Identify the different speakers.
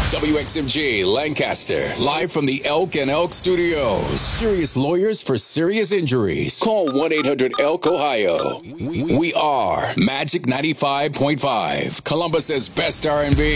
Speaker 1: WXMG Lancaster, live from the Elk and Elk Studios. Serious lawyers for serious injuries. Call 1-800-ELK-OHIO. We are Magic 95.5, Columbus's best R&B.